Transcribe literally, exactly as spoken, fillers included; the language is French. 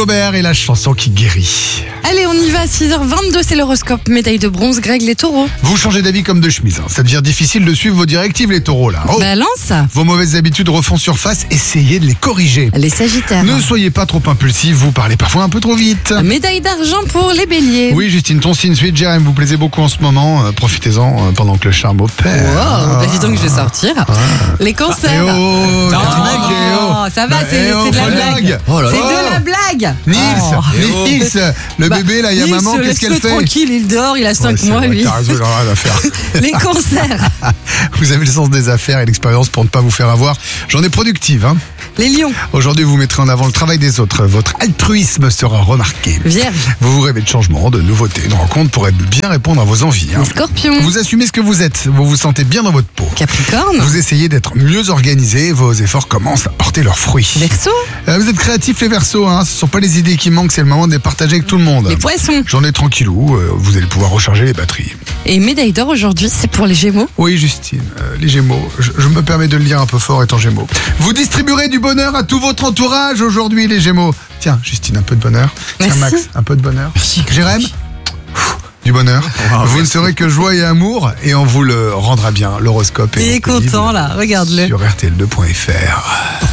Aubert et la chanson qui guérit. Allez, on y va à six heures vingt-deux, c'est l'horoscope. Médaille de bronze, Greg, les taureaux. Vous changez d'avis comme de chemise. Hein. Ça devient difficile de suivre vos directives, les taureaux, là. Oh. Balance. Vos mauvaises habitudes refont surface, essayez de les corriger. Les sagittaires. Ne soyez pas trop impulsifs, vous parlez parfois un peu trop vite. Médaille d'argent pour les béliers. Oui, Justine, ton signe suite, Jérém, vous plaisez beaucoup en ce moment. Euh, profitez-en euh, pendant que le charme opère. Wow, bah dis donc, je vais sortir. Les cancers. Eh oh, Non, tu mec, eh oh. ça va, Bah, c'est eh oh, c'est de la faut le blague. blague. Oh là C'est là. de la blague. Nils, Oh. Nils, le Bah, bébé, là, il y a Nils, maman, qu'est-ce qu'elle laisse-le fait? tranquille, il dort, il a cinq Ouais, c'est mois, vrai, lui. T'as raison, il a rien à faire. Les cancers. Vous avez le sens des affaires et l'expérience pour ne pas vous faire avoir. Journée productive, hein. Les lions. Aujourd'hui, vous mettrez en avant le travail des autres. Votre altruisme sera remarqué. Vierge. Vous vous rêvez de changement, de nouveautés, de rencontres pour bien répondre à vos envies. hein. Les scorpions. Vous assumez ce que vous êtes. Vous vous sentez bien dans votre peau. Capricorne. Vous essayez d'être mieux organisé. Vos efforts commencent à porter leurs fruits. Verseau. Euh, vous êtes créatifs, les Verseaux. Hein. Ce ne sont pas les idées qui manquent, c'est le moment de les partager avec tout le monde. Les poissons. Journée tranquillou, euh, vous allez pouvoir recharger les batteries. Et médaille d'or aujourd'hui, c'est pour les gémeaux. Oui, Justine, euh, les Gémeaux. Je, je me permets de le dire un peu fort étant Gémeaux. Vous distribuerez du bonheur à tout votre entourage aujourd'hui, les Gémeaux. Tiens, Justine, un peu de bonheur. Tiens, Merci. Max, un peu de bonheur. Merci. Jérém, pff, du bonheur. Wow, vous ne merci. serez que joie et amour et on vous le rendra bien. L'horoscope Il est est content là, regarde-le. sur R T L deux point F R.